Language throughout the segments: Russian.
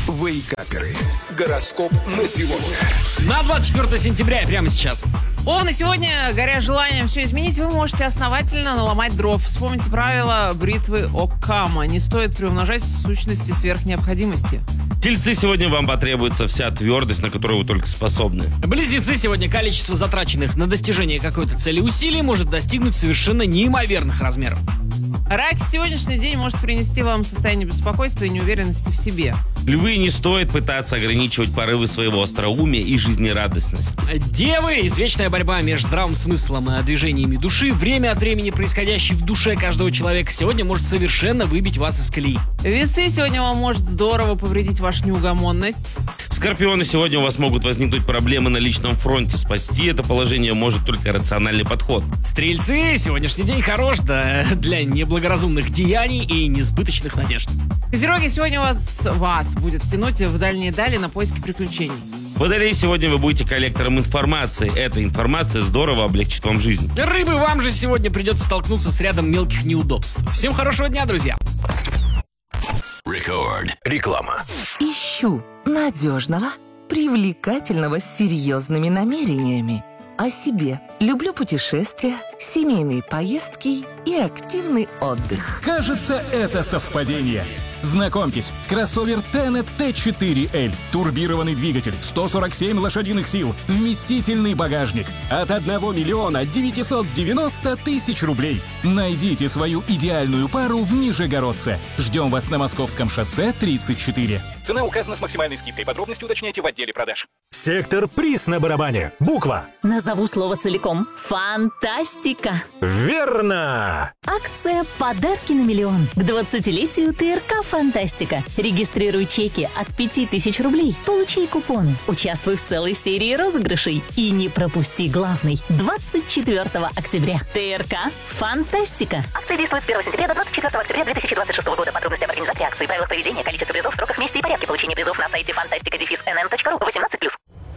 Вейкаперы. Гороскоп на сегодня. На 24 сентября прямо сейчас. Овны, сегодня, горя желанием все изменить, вы можете основательно наломать дров. Вспомните правила бритвы Оккама. Не стоит приумножать сущности сверх необходимости. Тельцы, сегодня вам потребуется вся твердость, на которую вы только способны. Близнецы, сегодня количество затраченных на достижение какой-то цели усилий может достигнуть совершенно неимоверных размеров. Раки, сегодняшний день может принести вам состояние беспокойства и неуверенности в себе. Львы, не стоит пытаться ограничивать порывы своего остроумия и жизнерадостности. Девы, извечная борьба между здравым смыслом и движениями души, время от времени происходящее в душе каждого человека, сегодня может совершенно выбить вас из колеи. Весы, сегодня вам может здорово повредить ваша неугомонность. Скорпионы, сегодня у вас могут возникнуть проблемы на личном фронте. Спасти это положение может только рациональный подход. Стрельцы, сегодняшний день хорош для неблагоразумных деяний и несбыточных надежд. Козероги, сегодня вас будет тянуть в дальние дали на поиски приключений. Водолей, сегодня вы будете коллектором информации. Эта информация здорово облегчит вам жизнь. Рыбы, вам же сегодня придется столкнуться с рядом мелких неудобств. Всем хорошего дня, друзья. Реклама. Ищу надежного, привлекательного с серьезными намерениями. О себе. Люблю путешествия, семейные поездки и активный отдых. Кажется, это совпадение. Знакомьтесь, кроссовер Tenet T4L. Турбированный двигатель, 147 лошадиных сил, вместительный багажник. От 1 миллиона 990 тысяч рублей. Найдите свою идеальную пару в Нижегородце. Ждем вас на Московском шоссе 34. Цена указана с максимальной скидкой. Подробности уточняйте в отделе продаж. Сектор приз на барабане. Буква. Назову слово целиком. Фантастика. Верно! Акция «Подарки на миллион» к 20-летию ТРК «Фантастика». Регистрируй чеки от 5000 рублей. Получи купоны. Участвуй в целой серии розыгрышей. И не пропусти главный. 24 октября. ТРК «Фантастика». Акция действует с 1 сентября до 24 октября 2026 года. Подробности об организации акции, правилах поведения, количество призов, сроках, месте и порядке получения призов на сайте fantastica-nm.ru 18+.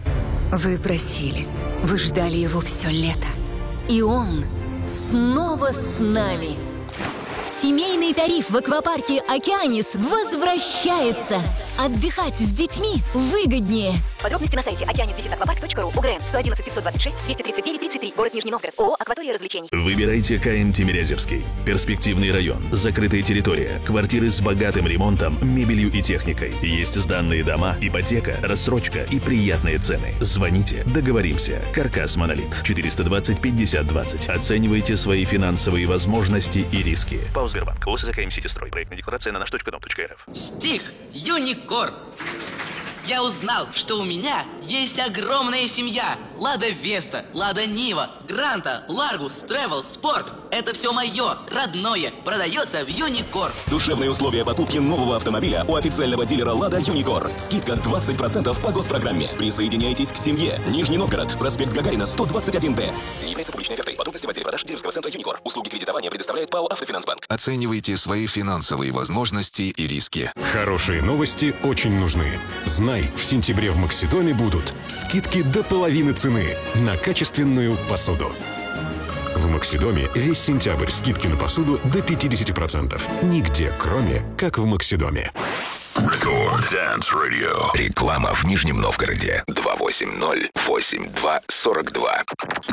Вы просили, вы ждали его все лето. И он снова с нами. Семейный тариф в аквапарке «Океанис» возвращается. Отдыхать с детьми выгоднее. Подробности на сайте okeanis-аквапарк.ру. УГРН 111 526 239 33. Город Нижний Новгород. ООО «Акватория развлечений». Выбирайте КМ Тимирязевский. Перспективный район, закрытая территория, квартиры с богатым ремонтом, мебелью и техникой. Есть сданные дома, ипотека, рассрочка и приятные цены. Звоните, договоримся. Каркас Монолит 420 50 20. Оценивайте свои финансовые возможности и риски. ПАО Сбербанк. ОСЗ КМ Ситистрой. Проектная декларация на nаш.дом.рф. Стих Юникорн. Я узнал, что у меня есть огромная семья. Лада Веста, Лада Нива, Гранта, Ларгус, Тревел, Спорт. Это все мое, родное. Продается в Юникор. Душевные условия покупки нового автомобиля у официального дилера Лада Юникор. Скидка 20% по госпрограмме. Присоединяйтесь к семье. Нижний Новгород, проспект Гагарина, 121Д. Не является публичной офертой. Подробности в отделе продаж дилерского центра Юникор. Услуги кредитования предоставляет ПАО Автофинансбанк. Оценивайте свои финансовые возможности и риски. Хорошие новости очень нужны. Знай, в сентябре в Максидоме будут скидки до половины цены на качественную посуду. В Максидоме весь сентябрь скидки на посуду до 50%. Нигде, кроме как в Максидоме. Dance Radio. Реклама в Нижнем Новгороде. 280-82-42.